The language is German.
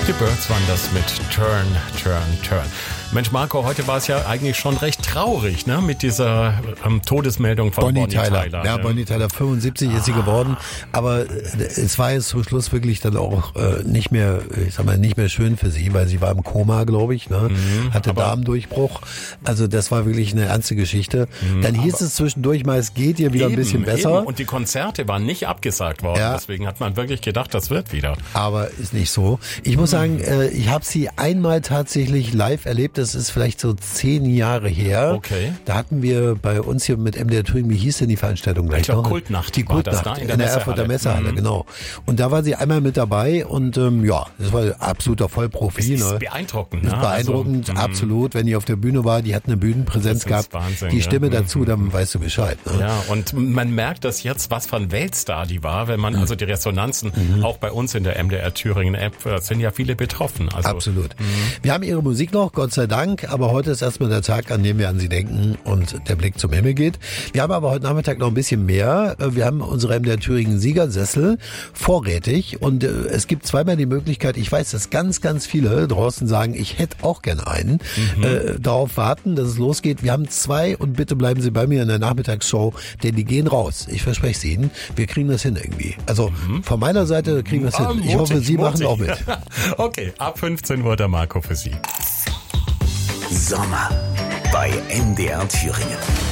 Die Birds waren das mit Turn, Turn, Turn. Mensch, Marco, heute war es ja eigentlich schon recht traurig, ne? Mit dieser Todesmeldung von Bonnie Tyler. Ja, ne? Bonnie Tyler, 75 ist sie geworden. Aber es war jetzt zum Schluss wirklich dann auch nicht mehr, ich sag mal, nicht mehr schön für sie, weil sie war im Koma, glaube ich, ne? Hatte Darmdurchbruch. Also das war wirklich eine ernste Geschichte. Dann hieß es zwischendurch mal, es geht ihr wieder ein bisschen besser. Eben. Und die Konzerte waren nicht abgesagt worden. Ja. Deswegen hat man wirklich gedacht, das wird wieder. Aber ist nicht so. Ich muss sagen, ich habe sie einmal tatsächlich live erlebt. Das ist vielleicht so 10 Jahre her. Okay. Da hatten wir bei uns hier mit MDR Thüringen, wie hieß denn die Veranstaltung gleich noch? Kultnacht. Die Kultnacht war das da in der Erfurter Messehalle, genau. Und da war sie einmal mit dabei und ja, das war absoluter Vollprofi. Das ist beeindruckend. Das ist beeindruckend, also, absolut. Wenn die auf der Bühne war, die hat eine Bühnenpräsenz gehabt. Wahnsinn, die Stimme dazu, dann weißt du Bescheid. Ne? Ja, und man merkt, dass jetzt was von Weltstar die war, wenn man also die Resonanzen, auch bei uns in der MDR Thüringen App, sind ja viele betroffen. Also, absolut. Wir haben ihre Musik noch, Gott sei Dank, aber heute ist erstmal der Tag, an dem wir an sie denken und der Blick zum Himmel geht. Wir haben aber heute Nachmittag noch ein bisschen mehr. Wir haben unsere MDR Thüringen Siegersessel vorrätig und es gibt zweimal die Möglichkeit, ich weiß, dass ganz, ganz viele draußen sagen, ich hätte auch gerne einen, darauf warten, dass es losgeht. Wir haben 2 und bitte bleiben Sie bei mir in der Nachmittagsshow, denn die gehen raus. Ich verspreche es Ihnen, wir kriegen das hin irgendwie. Also von meiner Seite kriegen wir es hin. Ich hoffe, Sie machen auch mit. Okay, ab 15 Uhr der Marco für Sie. Sommer bei MDR Thüringen.